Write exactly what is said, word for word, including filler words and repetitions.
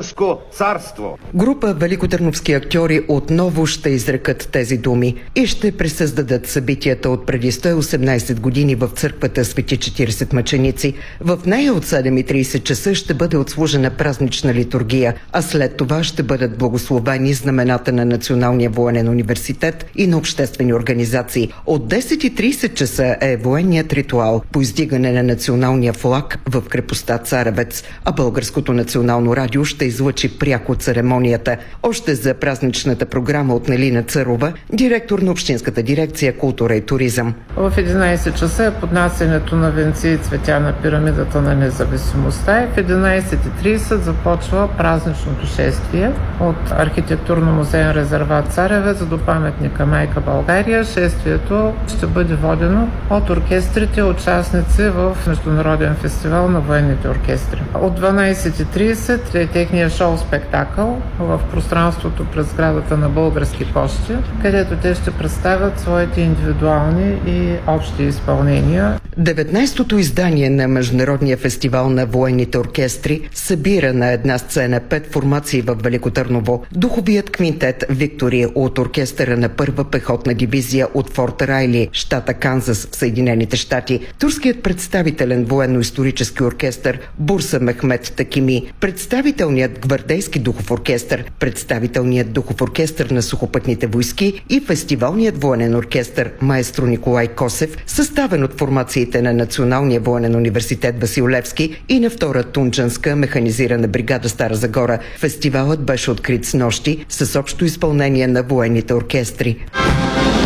българско царство. Група великотърновски актьори отново ще изрекат тези думи и ще пресъздадат събитията от преди сто и осемнадесет години в църквата Свети четиридесет мъченици. В нея от седем и тридесет часа ще бъде отслужена празнична литургия, а след това ще бъдат благословени знамената на Националния военен университет и на обществени организации. От десет и тридесет часа е военният ритуал по издигане на националния флаг в крепостта Царевец, а Българското национално радио ще излъчи пряко церемонията. Още за празничната програма от Нелина Църова, директор на Общинската дирекция култура и туризъм. В единадесет часа е поднасянето на венци и цветя на пирамидата на независимостта и в единадесет и тридесет започва празничното шествие от архитектурно-музеен резерват Царевец до паметника Майка България. Шествието ще бъде водено от оркестрите, участници в Международен фестивал на военните оркестри. От дванадесет и тридесет е техния шоу-спектакъл в пространството пред сградата на Български пощи, където те ще представят своите индивидуални и общи изпълнения. деветнадесетото издание на Международния фестивал на военните оркестри събира на една сцена пет формации в Велико Търново. Духовият квинтет Виктория от оркестъра на първа пехотна дивизия от Форт Райли, щата Канзас в Съединените щати, турският представителен военно-исторически оркестър Бурса Мехмет Такими, представителният гвардейски духов оркестър, представителният духов оркестър на сухопътните войски и фестивалният военен оркестър Маестро Николай Косев, съставен от формациите на Националния военен университет Васил Левски и на втора Тунджанска механизирана бригада Стара Загора. Фестивалът беше открит с нощи с общо изпълнение на военните оркестри.